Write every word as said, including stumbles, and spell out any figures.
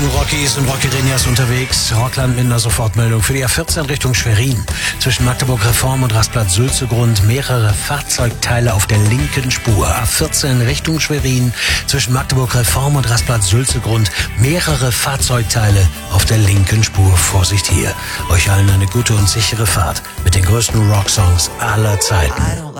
Achtung, Rockies und Rockerinas unterwegs. Rockland mit einer Sofortmeldung für die A vierzehn Richtung Schwerin. Zwischen Magdeburg Reform und Rastplatz Sülzegrund mehrere Fahrzeugteile auf der linken Spur. A vierzehn Richtung Schwerin. Zwischen Magdeburg Reform und Rastplatz Sülzegrund mehrere Fahrzeugteile auf der linken Spur. Vorsicht hier. Euch allen eine gute und sichere Fahrt mit den größten Rocksongs aller Zeiten.